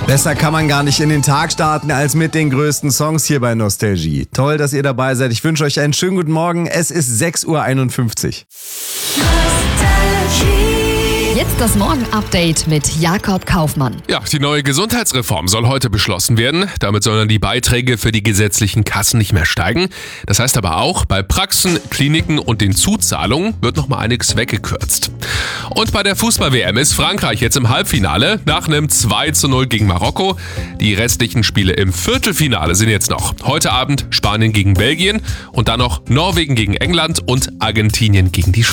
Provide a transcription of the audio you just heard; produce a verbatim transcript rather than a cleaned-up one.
Besser kann man gar nicht in den Tag starten als mit den größten Songs hier bei Nostalgie. Toll, dass ihr dabei seid. Ich wünsche euch einen schönen guten Morgen. Es ist sechs Uhr einundfünfzig. Jetzt das Morgen-Update mit Jakob Kaufmann. Ja, die neue Gesundheitsreform soll heute beschlossen werden. Damit sollen die Beiträge für die gesetzlichen Kassen nicht mehr steigen. Das heißt aber auch, bei Praxen, Kliniken und den Zuzahlungen wird noch mal einiges weggekürzt. Und bei der Fußball-W M ist Frankreich jetzt im Halbfinale nach einem zwei zu null gegen Marokko. Die restlichen Spiele im Viertelfinale sind jetzt noch. Heute Abend Spanien gegen Belgien und dann noch Norwegen gegen England und Argentinien gegen die Schweiz.